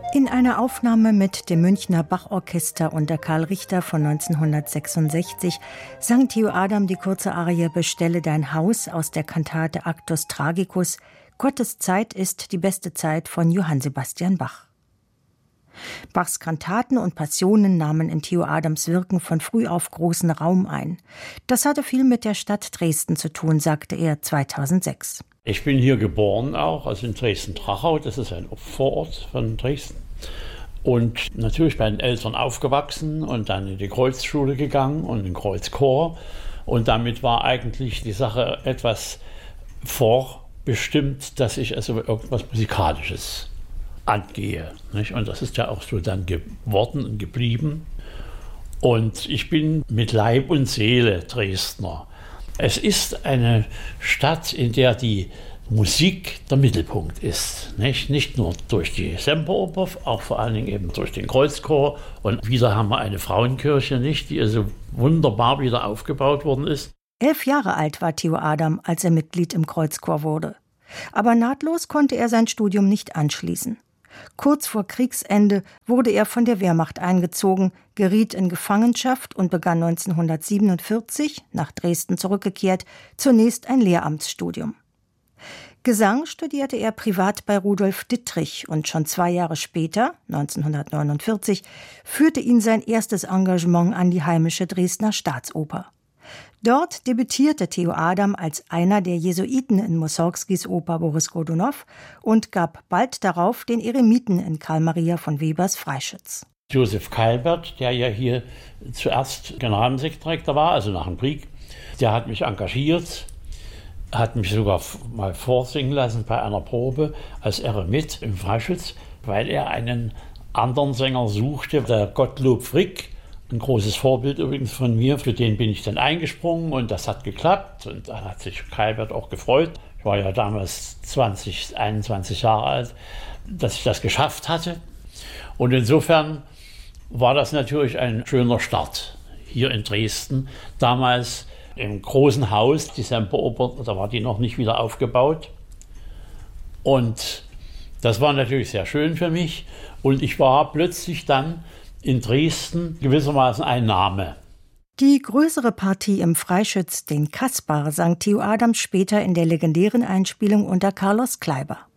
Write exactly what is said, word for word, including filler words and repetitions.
In einer Aufnahme mit dem Münchner Bach-Orchester unter Karl Richter von neunzehnhundertsechsundsechzig sang Theo Adam die kurze Arie »Bestelle dein Haus« aus der Kantate Actus Tragicus. Gottes Zeit ist die beste Zeit von Johann Sebastian Bach. Bachs Kantaten und Passionen nahmen in Theo Adams Wirken von früh auf großen Raum ein. Das hatte viel mit der Stadt Dresden zu tun, sagte er zweitausendsechs. Ich bin hier geboren auch, also in Dresden-Trachau, das ist ein Vorort von Dresden. Und natürlich bei den Eltern aufgewachsen und dann in die Kreuzschule gegangen und in den Kreuzchor. Und damit war eigentlich die Sache etwas vorbestimmt, dass ich also irgendwas Musikalisches angehe. Nicht? Und das ist ja auch so dann geworden und geblieben. Und ich bin mit Leib und Seele Dresdner. Es ist eine Stadt, in der die Musik der Mittelpunkt ist. Nicht, nicht nur durch die Semperoper, auch vor allen Dingen eben durch den Kreuzchor. Und wieder haben wir eine Frauenkirche, nicht, die also wunderbar wieder aufgebaut worden ist. Elf Jahre alt war Theo Adam, als er Mitglied im Kreuzchor wurde. Aber nahtlos konnte er sein Studium nicht anschließen. Kurz vor Kriegsende wurde er von der Wehrmacht eingezogen, geriet in Gefangenschaft und begann neunzehnhundertsiebenundvierzig, nach Dresden zurückgekehrt, zunächst ein Lehramtsstudium. Gesang studierte er privat bei Rudolf Dittrich und schon zwei Jahre später, neunzehnhundertneunundvierzig, führte ihn sein erstes Engagement an die heimische Dresdner Staatsoper. Dort debütierte Theo Adam als einer der Jesuiten in Mussorgskis Oper Boris Godunow und gab bald darauf den Eremiten in Karl Maria von Webers Freischütz. Josef Kalbert, der ja hier zuerst Generalmusikdirektor war, also nach dem Krieg, der hat mich engagiert, hat mich sogar mal vorsingen lassen bei einer Probe als Eremit im Freischütz, weil er einen anderen Sänger suchte, der Gottlob Frick. Ein großes Vorbild übrigens von mir, für den bin ich dann eingesprungen und das hat geklappt und da hat sich Kalbert auch gefreut. Ich war ja damals zwanzig, einundzwanzig Jahre alt, dass ich das geschafft hatte und insofern war das natürlich ein schöner Start hier in Dresden. Damals im großen Haus, die Semperoper, da war die noch nicht wieder aufgebaut und das war natürlich sehr schön für mich und ich war plötzlich dann in Dresden gewissermaßen ein Name. Die größere Partie im Freischütz, den Kaspar, sang Theo Adam später in der legendären Einspielung unter Carlos Kleiber.